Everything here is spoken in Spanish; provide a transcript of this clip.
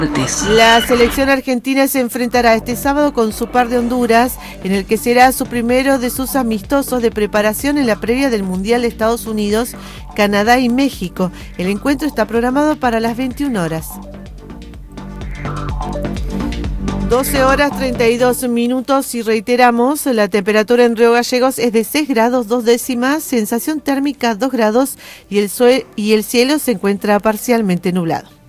La selección argentina se enfrentará este sábado con su par de Honduras, en el que será su primero de sus amistosos de preparación en la previa del Mundial de Estados Unidos, Canadá y México. El encuentro está programado para las 21 horas. 12 horas 32 minutos y reiteramos, la temperatura en Río Gallegos es de 6 grados 2 décimas, sensación térmica 2 grados y el cielo se encuentra parcialmente nublado.